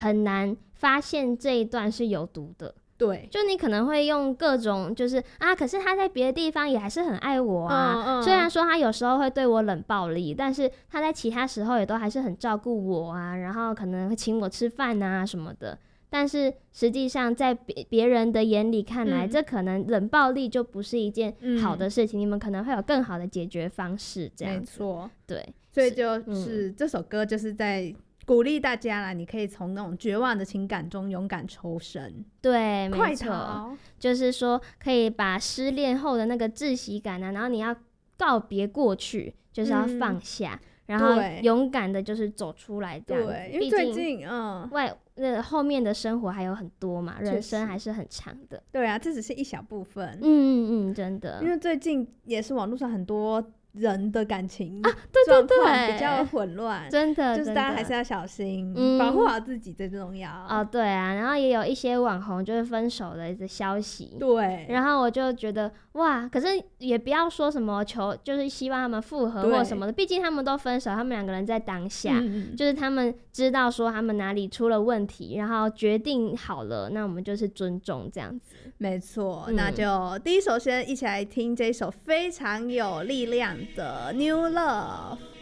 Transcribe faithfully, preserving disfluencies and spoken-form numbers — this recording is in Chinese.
很难发现这一段是有毒的。 对， 就你可能会用各种就是啊，可是他在别的地方也还是很爱我啊、 嗯嗯、 虽然说他有时候会对我冷暴力，但是他在其他时候也都还是很照顾我啊，然后可能会请我吃饭啊什么的。但是实际上在别人的眼里看来、嗯、这可能冷暴力就不是一件好的事情、嗯、你们可能会有更好的解决方式这样子。 没错， 对， 所以就是、嗯、这首歌就是在鼓励大家啦，你可以从那种绝望的情感中勇敢抽身。 对，没错，就是说可以把失恋后的那个窒息感啊，然后你要告别过去，就是要放下、嗯、然后勇敢的就是走出来这样子。 对，因为最近嗯外那后面的生活还有很多嘛，人生还是很长的。 对啊，这只是一小部分。 嗯嗯嗯，真的。 因为最近也是网络上很多人的感情啊，对对对，比较混乱， 真的， 就是大家还是要小心，嗯、保护好自己最重要。 哦，对啊，然后也有一些网红就是分手的一个消息， 对， 然后我就觉得哇，可是也不要说什么求，就是希望他们复合或什么的，毕竟他们都分手，他们两个人在当下、嗯，就是他们知道说他们哪里出了问题，然后决定好了，那我们就是尊重这样子。 没错、嗯，那就第一首先一起来听这一首非常有力量的 New Love。